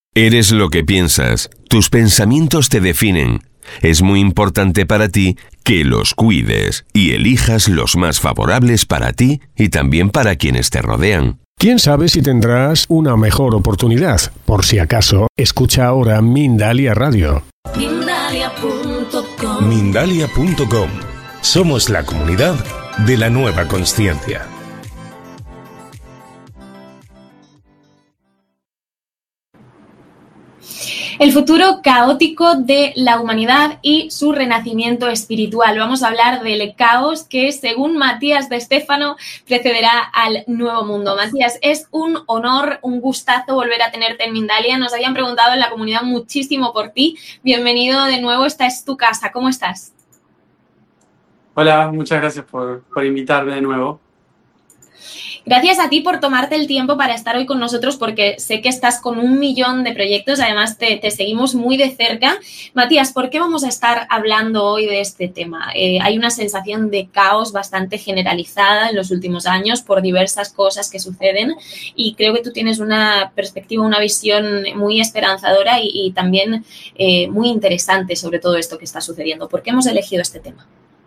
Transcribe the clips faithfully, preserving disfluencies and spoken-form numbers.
Eres lo que piensas, tus pensamientos te definen. Es muy importante para ti que los cuides y elijas los más favorables para ti y también para quienes te rodean. ¿Quién sabe si tendrás una mejor oportunidad? Por si acaso, escucha ahora Mindalia Radio. Mindalia punto com. Mindalia punto com. Somos la comunidad de la nueva consciencia. El futuro caótico de la humanidad y su renacimiento espiritual. Vamos a hablar del caos que, según Matías de Stefano, precederá al nuevo mundo. Matías, es un honor, un gustazo volver a tenerte en Mindalia. Nos habían preguntado en la comunidad muchísimo por ti. Bienvenido de nuevo, esta es tu casa. ¿Cómo estás? Hola, muchas gracias por, por invitarme de nuevo. Gracias a ti por tomarte el tiempo para estar hoy con nosotros, porque sé que estás con un millón de proyectos, además te, te seguimos muy de cerca. Matías, ¿por qué vamos a estar hablando hoy de este tema? Eh, hay una sensación de caos bastante generalizada en los últimos años por diversas cosas que suceden y creo que tú tienes una perspectiva, una visión muy esperanzadora y, y también eh, muy interesante sobre todo esto que está sucediendo. ¿Por qué hemos elegido este tema?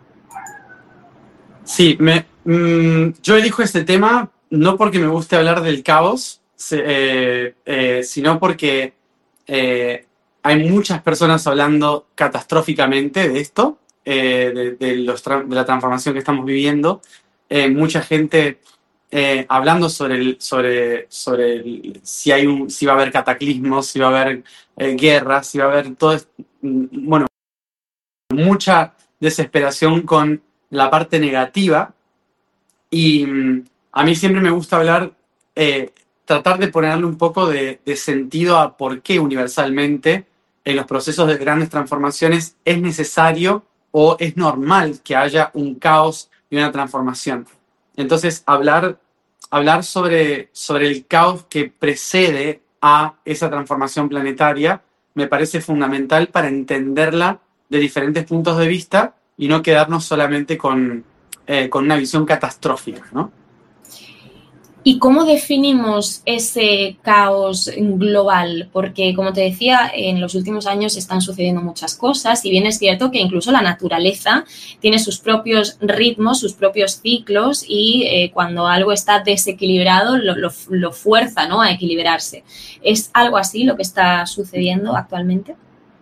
Sí, me, mmm, yo elijo este tema no porque me guste hablar del caos, se, eh, eh, sino porque eh, hay muchas personas hablando catastróficamente de esto, eh, de, de, los tra- de la transformación que estamos viviendo. Eh, mucha gente eh, hablando sobre, el, sobre, sobre el, si, hay un, si va a haber cataclismos, si va a haber eh, guerras, si va a haber todo esto. Bueno, mucha desesperación con la parte negativa y mm, a mí siempre me gusta hablar, eh, tratar de ponerle un poco de, de sentido a por qué universalmente en los procesos de grandes transformaciones es necesario o es normal que haya un caos y una transformación. Entonces, hablar, hablar sobre, sobre el caos que precede a esa transformación planetaria me parece fundamental para entenderla de diferentes puntos de vista y no quedarnos solamente con, eh, con una visión catastrófica, ¿no? ¿Y cómo definimos ese caos global? Porque, como te decía, en los últimos años están sucediendo muchas cosas y bien es cierto que incluso la naturaleza tiene sus propios ritmos, sus propios ciclos y eh, cuando algo está desequilibrado lo, lo, lo fuerza, ¿no?, a equilibrarse. ¿Es algo así lo que está sucediendo actualmente?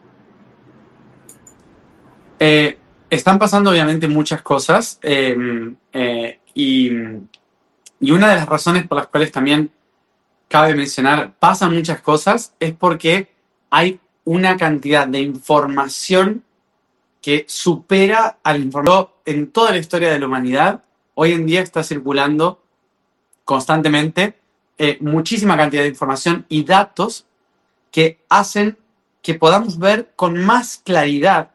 Eh, están pasando obviamente muchas cosas eh, eh, y, y una de las razones por las cuales también cabe mencionar pasan muchas cosas es porque hay una cantidad de información que supera al información en toda la historia de la humanidad. Hoy en día está circulando constantemente eh, muchísima cantidad de información y datos que hacen que podamos ver con más claridad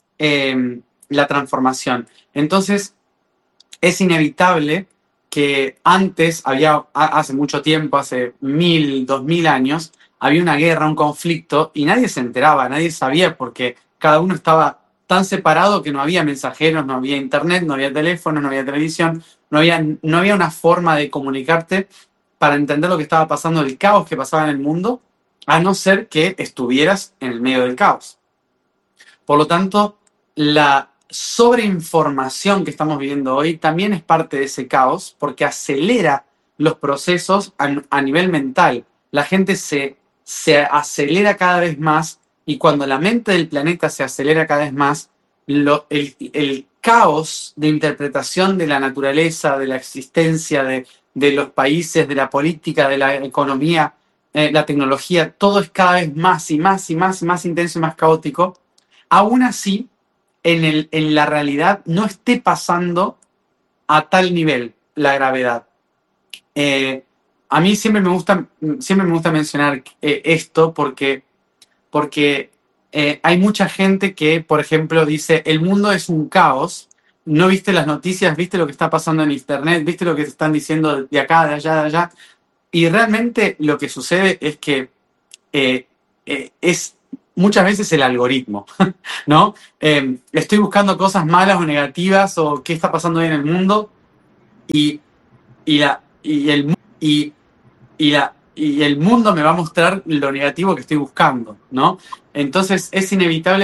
eh, la transformación. Entonces, es inevitable que antes, había, hace mucho tiempo, hace mil, dos mil años, había una guerra, un conflicto, y nadie se enteraba, nadie sabía, porque cada uno estaba tan separado que no había mensajeros, no había internet, no había teléfono, no había televisión, no había, no había una forma de comunicarte para entender lo que estaba pasando, el caos que pasaba en el mundo, a no ser que estuvieras en el medio del caos. Por lo tanto, la sobreinformación que estamos viviendo hoy también es parte de ese caos porque acelera los procesos a, a nivel mental. La gente se, se acelera cada vez más y cuando la mente del planeta se acelera cada vez más, lo, el, el caos de interpretación de la naturaleza, de la existencia, de, de los países, de la política, de la economía, eh, la tecnología, todo es cada vez más y más y más y más intenso y más caótico. Aún así, En, el, en la realidad no esté pasando a tal nivel la gravedad. Eh, a mí siempre me gusta, siempre me gusta mencionar eh, esto porque, porque eh, hay mucha gente que, por ejemplo, dice el mundo es un caos. ¿No viste las noticias? ¿Viste lo que está pasando en internet? ¿Viste lo que se están diciendo de acá, de allá, de allá? Y realmente lo que sucede es que eh, eh, es muchas veces el algoritmo, ¿no? Eh, estoy buscando cosas malas o negativas o qué está pasando hoy en el mundo y, y, la, y, el, y, y, la, y el mundo me va a mostrar lo negativo que estoy buscando, ¿no? Entonces es inevitable